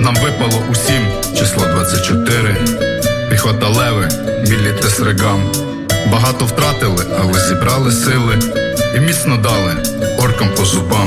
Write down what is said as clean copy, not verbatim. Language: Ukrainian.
Нам випало усім число 24. Піхота леви, білі тесригам. Багато втратили, але зібрали сили і міцно дали оркам по зубам.